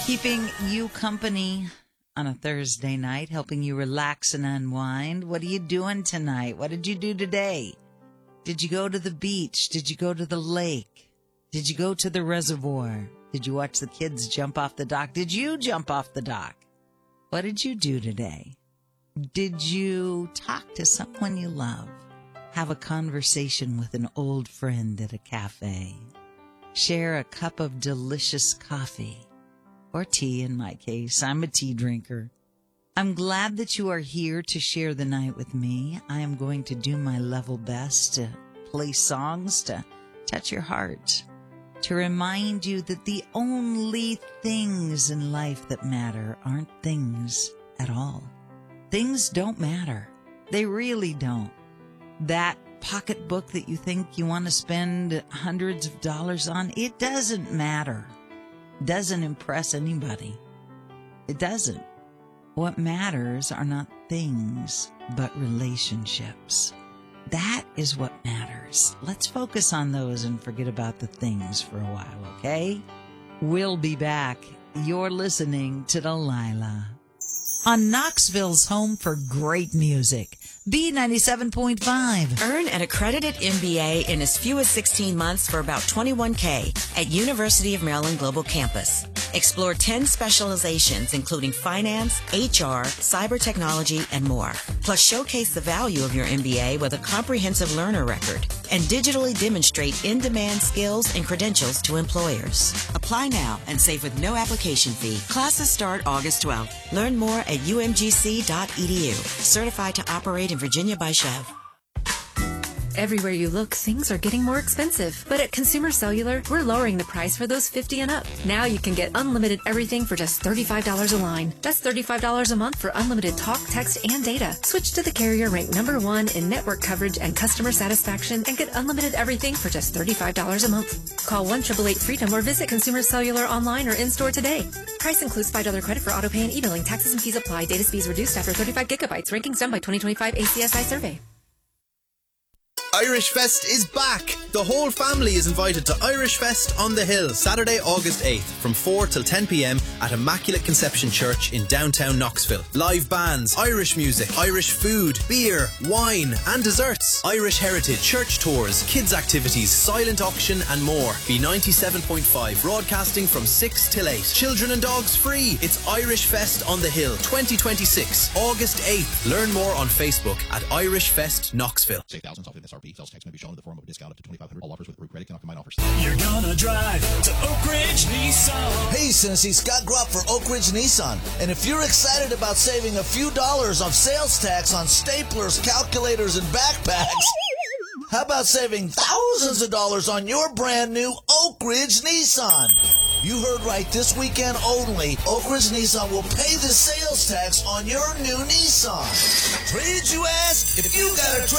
Keeping you company on a Thursday night, helping you relax and unwind. What are you doing tonight? What did you do today? Did you go to the beach? Did you go to the lake? Did you go to the reservoir? Did you watch the kids jump off the dock? Did you jump off the dock? What did you do today? Did you talk to someone you love? Have a conversation with an old friend at a cafe? Share a cup of delicious coffee? Or tea, in my case. I'm a tea drinker. I'm glad that you are here to share the night with me. I am going to do my level best to play songs to touch your heart, to remind you that the only things in life that matter aren't things at all. Things don't matter. They really don't. That pocketbook that you think you want to spend hundreds of dollars on, it doesn't matter. Doesn't impress anybody. It doesn't. What matters are not things, but relationships. That is what matters. Let's focus on those and forget about the things for a while, okay? We'll be back. You're listening to Delilah on Knoxville's home for great music, B97.5. Earn an accredited MBA in as few as 16 months for about $21K at University of Maryland Global Campus. Explore 10 specializations, including finance, HR, cyber technology, and more. Plus, showcase the value of your MBA with a comprehensive learner record and digitally demonstrate in-demand skills and credentials to employers. Apply now and save with no application fee. Classes start August 12th. Learn more at umgc.edu. Certified to operate in Virginia by Chev. Everywhere you look, things are getting more expensive. But at Consumer Cellular, we're lowering the price for those 50 and up. Now you can get unlimited everything for just $35 a line. That's $35 a month for unlimited talk, text, and data. Switch to the carrier ranked #1 in network coverage and customer satisfaction and get unlimited everything for just $35 a month. Call 1-888-FREEDOM or visit Consumer Cellular online or in-store today. Price includes $5 credit for auto pay and e-billing. Taxes and fees apply. Data speeds reduced after 35 gigabytes. Rankings done by 2025 ACSI survey. Irish Fest is back! The whole family is invited to Irish Fest on the Hill, Saturday, August 8th, from 4 till 10 p.m. at Immaculate Conception Church in downtown Knoxville. Live bands, Irish music, Irish food, beer, wine and desserts, Irish heritage, church tours, kids activities, silent auction and more. B97.5, broadcasting from 6 till 8. Children and dogs free. It's Irish Fest on the Hill 2026, August 8th. Learn more on Facebook at Irish Fest Knoxville. Save thousands off with MSRP. Sales tax may be shown in the form of a discount up to $2,500. All offers with approved credit cannot combine offers. You're gonna drive to Oak Ridge Nissan. Hey, Cincy, Scott Gropp for Oak Ridge Nissan. And if you're excited about saving a few dollars off sales tax on staplers, calculators, and backpacks, how about saving thousands of dollars on your brand new Oak Ridge Nissan? You heard right. This weekend only, Oak Ridge Nissan will pay the sales tax on your new Nissan. Trade, you ask? If you got a trade